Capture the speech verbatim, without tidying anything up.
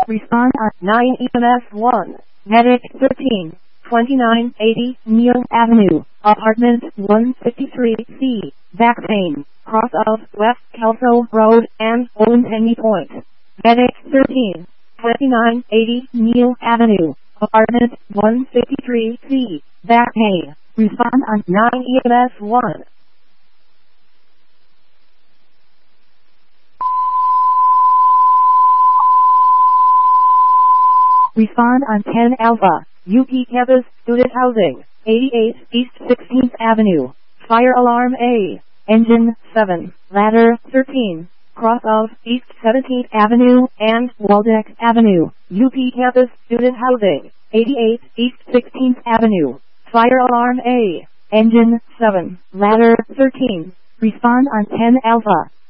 Respond on nine E M S one. Medic thirteen. twenty-nine eighty Neil Avenue, Apartment one fifty-three C, back pain, cross of West Kelso Road and Old Penny Point. Medic thirteen. twenty-nine eighty Neil Avenue, Apartment one fifty-three C, back pain. Respond on nine E M S one. Respond on ten Alpha, U P Campus, Student Housing, eighty-eight East sixteenth Avenue, Fire Alarm A, Engine seven, Ladder thirteen, cross of East seventeenth Avenue and Waldeck Avenue, U P Campus, Student Housing, eighty-eight East sixteenth Avenue, Fire Alarm A, Engine seven, Ladder thirteen. Respond on ten Alpha.